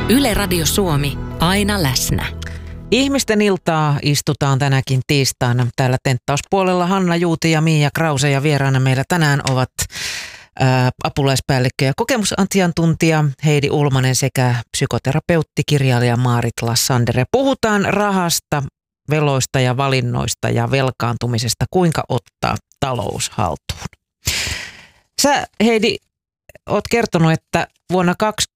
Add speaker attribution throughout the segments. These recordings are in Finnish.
Speaker 1: Yle Radio Suomi, aina läsnä.
Speaker 2: Ihmisten iltaa istutaan tänäkin tiistaina. Täällä tenttauspuolella Hanna Juuti ja Miia Krause ja vieraana meillä tänään ovat apulaispäällikkö ja kokemusasiantuntija Heidi Ulmanen sekä psykoterapeutti, kirjailija Maarit Lassander. Ja puhutaan rahasta, veloista ja valinnoista ja velkaantumisesta, kuinka ottaa talous haltuun. Sä, Heidi, oot kertonut, että vuonna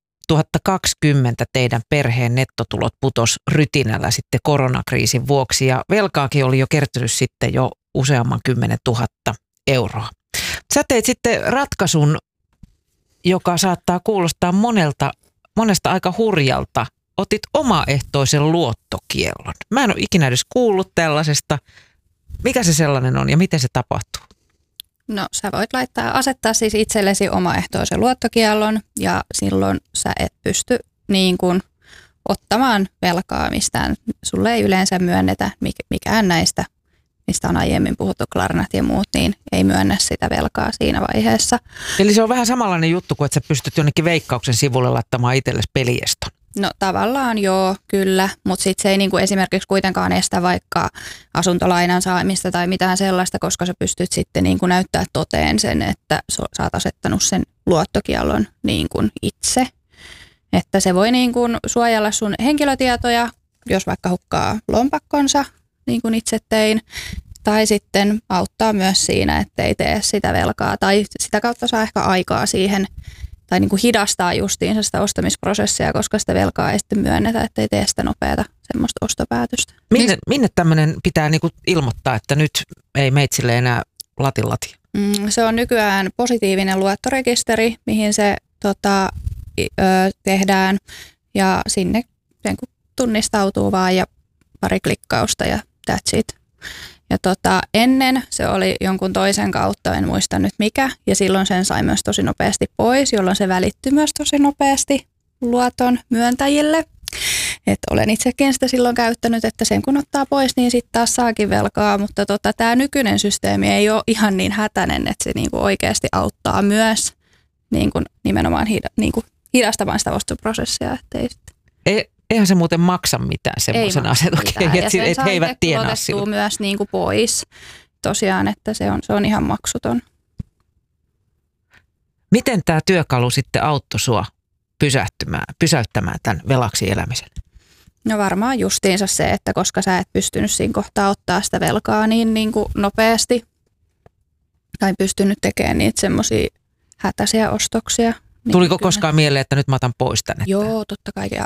Speaker 2: 2020 teidän perheen nettotulot putos rytinällä sitten koronakriisin vuoksi ja velkaakin oli jo kertynyt sitten jo useamman 10 000 euroa. Sä teit sitten ratkaisun, joka saattaa kuulostaa monesta aika hurjalta. Otit omaehtoisen luottokiellon. Mä en ole ikinä edes kuullut tällaisesta. Mikä se sellainen on ja miten se tapahtuu?
Speaker 3: No sä voit asettaa siis itsellesi omaehtoisen luottokiellon ja silloin sä et pysty niin kuin ottamaan velkaa mistään. Sulle ei yleensä myönnetä mikään näistä, mistä on aiemmin puhuttu, Klarnat ja muut, niin ei myönnä sitä velkaa siinä vaiheessa.
Speaker 2: Eli se on vähän samanlainen juttu kuin, että sä pystyt jonnekin Veikkauksen sivulle laittamaan itsellesi pelieston.
Speaker 3: No tavallaan joo, kyllä, mutta sitten se ei niinku esimerkiksi kuitenkaan estä vaikka asuntolainan saamista tai mitään sellaista, koska sä pystyt sitten niinku näyttää toteen sen, että sä oot asettanut sen luottokiellon niinku itse. Että se voi niinku suojella sun henkilötietoja, jos vaikka hukkaa lompakkonsa, niin kuin itse tein, tai sitten auttaa myös siinä, ettei tee sitä velkaa, tai sitä kautta saa ehkä aikaa siihen, tai niin kuin hidastaa justiinsa sitä ostamisprosessia, koska sitä velkaa ei sitten myönnetä, ettei tee sitä nopeata semmoista ostopäätöstä.
Speaker 2: Minne tämmöinen pitää niin kuin ilmoittaa, että nyt ei meitsille enää lati?
Speaker 3: Se on nykyään positiivinen luottorekisteri, mihin se tehdään, ja sinne tunnistautuu vaan ja pari klikkausta ja that's it. Ja ennen se oli jonkun toisen kautta, en muista nyt mikä, ja silloin sen sai myös tosi nopeasti pois, jolloin se välittyi myös tosi nopeasti luoton myöntäjille. Että olen itsekin sitä silloin käyttänyt, että sen kun ottaa pois, niin sitten taas saakin velkaa, mutta tämä nykyinen systeemi ei ole ihan niin hätäinen, että se niinku oikeasti auttaa myös niinku nimenomaan hidastamaan sitä ostoprosessia, ettei sitten.
Speaker 2: Eihän se muuten maksa mitään semmoisen asetuksen, että he eivät tienaa silloin.
Speaker 3: Myös niin kuin pois tosiaan, että se on ihan maksuton.
Speaker 2: Miten tämä työkalu sitten auttoi sua pysäyttämään tämän velaksi elämisen?
Speaker 3: No varmaan justiinsa se, että koska sä et pystynyt siinä kohtaa ottaa sitä velkaa niin kuin nopeasti tai pystynyt tekemään niitä semmoisia hätäisiä ostoksia.
Speaker 2: Tuliko koskaan mieleen, että nyt mä otan pois tänne?
Speaker 3: Joo, totta kai. Ja